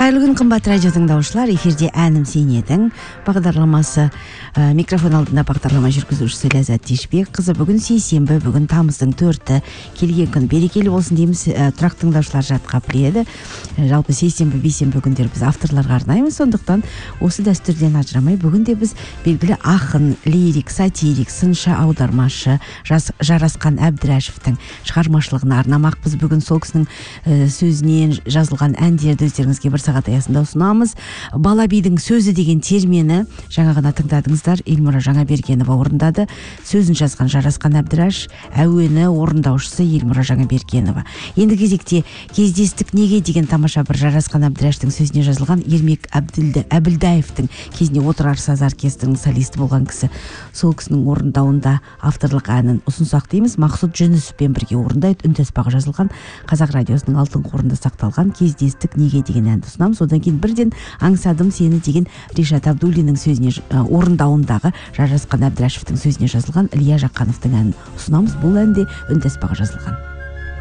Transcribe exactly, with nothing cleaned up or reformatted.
Қайырлы күн қымбат радио тыңдаушылар, эфирде әнім сен едің бағдарламасы. Ә, микрофон алдында бағдарлама жүргізушісі Ләззат Тишбек қызы. Бүгін сейсенбі, бүгін тамыздың төрті, келген күн берекелі болсын дейміз. Ә, тұрақ тыңдаушылар жатқа біледі. Ә, жалпы сейсенбі, бейсенбі күндер біз авторларға арнаймыз, сондықтан осы дәстүрден ажырамай бүгін де біз белгілі ақын, лирик, сатирик, сыншы, аудармашы жас, Жарасқан Әбдірәшевтің шығармашылығына арнамақпыз. Бүгін сол кісінің ә, сөзінен жазылған әндерді өздеріңізге бір сағат аясында ұсынамыз. Бала бидің сөзі деген термені жаңа ғана тыңдадыңыздар, Эльмира Жаңабергенова орындады. Сөзін жазған Жарасқан Әбдірәш, әуені орындаушысы Эльмира Жаңабергенова. Енді кезекте кездестік неге деген тамаша бір Жарасқан Әбдірәштің сөзіне жазылған Ермек Әбділді Әбілдаевтың кезінде Отырар саз оркестрінің солисті болған кісі. Сол кісінің орындауында авторлық әнін ұсынсақ дейміз. Мақсұт Жүнісовпен бірге орындайды. Үнтаспаға жазылған Қазақ радиосының алтын қорында сақталған кездестік неге деген әнді ұсынамыз. Одан кейін бірден аңсадым сені деген Ришат Абдуллиннің сөзіне орындауындағы Жарасқан Әбдірәшевтің сөзіне жазылған Илья Жақановтың әнін ұсынамыз. Бұл әнде үнтаспаға жазылған.